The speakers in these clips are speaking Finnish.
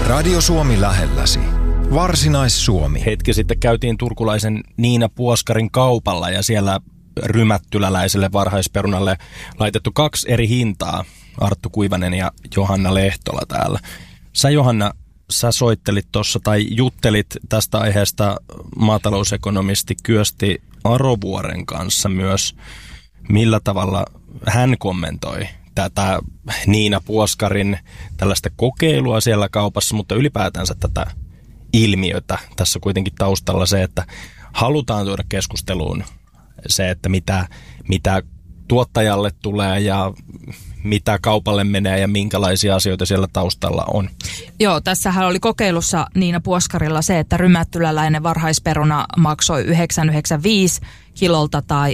Radio Suomi lähelläsi. Varsinais-Suomi. Hetki sitten käytiin turkulaisen Niina Puoskarin kaupalla ja siellä rymättyläläiselle varhaisperunalle laitettu 2 eri hintaa. Arttu Kuivanen ja Johanna Lehtola täällä. Sä Johanna, sä soittelit tuossa tai juttelit tästä aiheesta maatalousekonomisti Kyösti Arovuoren kanssa myös. Millä tavalla hän kommentoi tätä Niina Puoskarin tällaista kokeilua siellä kaupassa, mutta ylipäätänsä tätä ilmiötä. Tässä kuitenkin taustalla se, että halutaan tuoda keskusteluun se, että mitä tuottajalle tulee ja mitä kaupalle menee ja minkälaisia asioita siellä taustalla on. Joo, tässähän oli kokeilussa Niina Puoskarilla se, että rymättyläläinen varhaisperuna maksoi 9,95 kilolta tai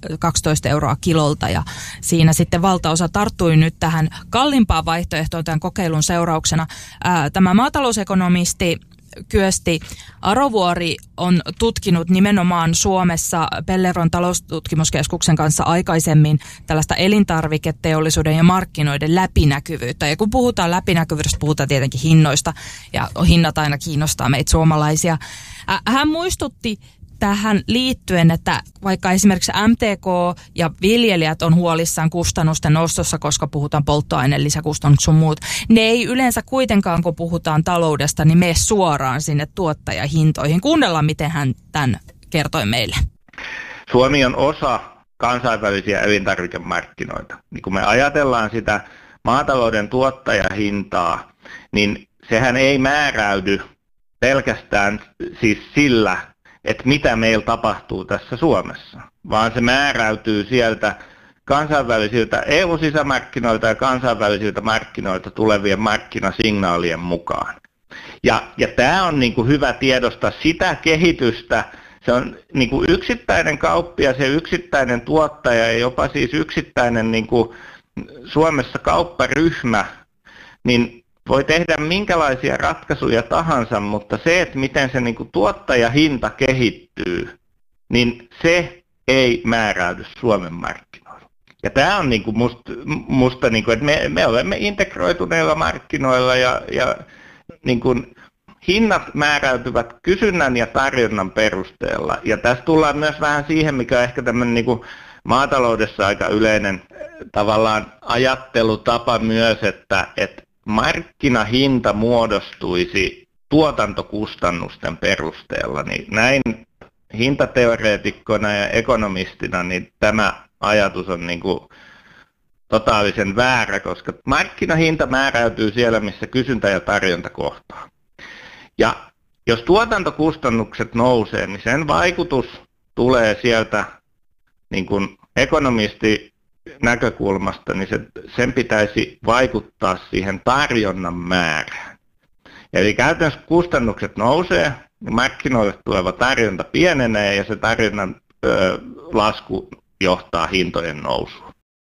12 euroa kilolta. Ja siinä sitten valtaosa tarttui nyt tähän kalliimpaan vaihtoehtoon tämän kokeilun seurauksena. Tämä maatalousekonomisti Kyösti Arovuori on tutkinut nimenomaan Suomessa Pelleron taloustutkimuskeskuksen kanssa aikaisemmin tällaista elintarviketeollisuuden ja markkinoiden läpinäkyvyyttä. Ja kun puhutaan läpinäkyvyydestä, puhutaan tietenkin hinnoista ja hinnat aina kiinnostaa meitä suomalaisia. Hän muistutti tähän liittyen, että vaikka esimerkiksi MTK ja viljelijät on huolissaan kustannusten nostossa, koska puhutaan polttoaineen lisäkustannukset sun muut, ne ei yleensä kuitenkaan, kun puhutaan taloudesta, niin mene suoraan sinne tuottajahintoihin. Kuunnellaan, miten hän tämän kertoi meille. Suomi on osa kansainvälisiä elintarvikemarkkinoita. Niin kun me ajatellaan sitä maatalouden tuottajahintaa, niin sehän ei määräydy pelkästään siis sillä, että mitä meillä tapahtuu tässä Suomessa, vaan se määräytyy sieltä kansainvälisiltä EU-sisämarkkinoilta ja kansainvälisiltä markkinoilta tulevien markkinasignaalien mukaan. Ja tämä on niin kuin hyvä tiedostaa sitä kehitystä. Se on niin kuin yksittäinen kauppias ja yksittäinen tuottaja ja jopa siis yksittäinen niin kuin Suomessa kaupparyhmä, niin voi tehdä minkälaisia ratkaisuja tahansa, mutta se, että miten se niin kuin tuottajahinta kehittyy, niin se ei määräydy Suomen markkinoilla. Ja tämä on niin kuin musta niin kuin, että me olemme integroituneilla markkinoilla ja niin kuin hinnat määräytyvät kysynnän ja tarjonnan perusteella. Ja tässä tullaan myös vähän siihen, mikä on ehkä tämmöinen niin kuin maataloudessa aika yleinen tavallaan ajattelutapa myös, että markkinahinta muodostuisi tuotantokustannusten perusteella, niin näin hintateoreetikkona ja ekonomistina, niin tämä ajatus on niin kuin totaalisen väärä, koska markkinahinta määräytyy siellä, missä kysyntä ja tarjonta kohtaa. Ja jos tuotantokustannukset nousee, niin sen vaikutus tulee sieltä niin kuin ekonomisti näkökulmasta, niin sen pitäisi vaikuttaa siihen tarjonnan määrään. Eli käytännössä kustannukset nousee, niin markkinoille tuleva tarjonta pienenee ja se tarjonnan lasku johtaa hintojen nousuun.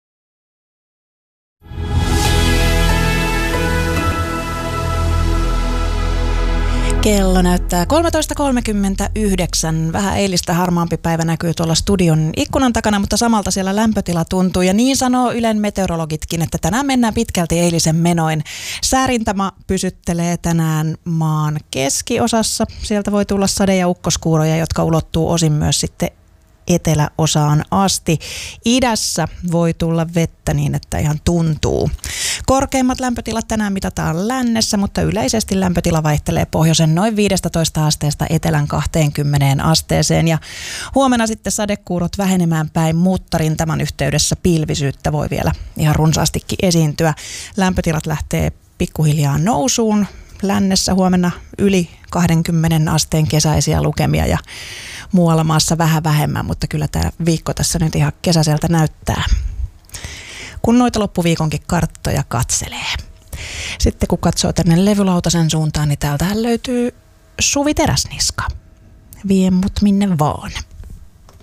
Kello näyttää 13.39. Vähän eilistä harmaampi päivä näkyy tuolla studion ikkunan takana, mutta samalta siellä lämpötila tuntuu. Ja niin sanoo Ylen meteorologitkin, että tänään mennään pitkälti eilisen menoin. Säärintama pysyttelee tänään maan keskiosassa. Sieltä voi tulla sade- ja ukkoskuuroja, jotka ulottuu osin myös sitten eteläosaan asti. Idässä voi tulla vettä niin, että ihan tuntuu. Korkeimmat lämpötilat tänään mitataan lännessä, mutta yleisesti lämpötila vaihtelee pohjoisen noin 15 asteesta etelän 20 asteeseen. Ja huomenna sitten sadekuurot vähenemään päin, mutta rintaman yhteydessä pilvisyyttä voi vielä ihan runsaastikin esiintyä. Lämpötilat lähtee pikkuhiljaa nousuun. Lännessä huomenna yli 20 asteen kesäisiä lukemia ja muualla maassa vähän vähemmän, mutta kyllä tämä viikko tässä nyt ihan kesäiseltä näyttää, kun noita loppuviikonkin karttoja katselee. Sitten kun katsoo tänne levylautasen suuntaan, niin täältähän löytyy Suvi Teräsniska. Vie mut minne vaan.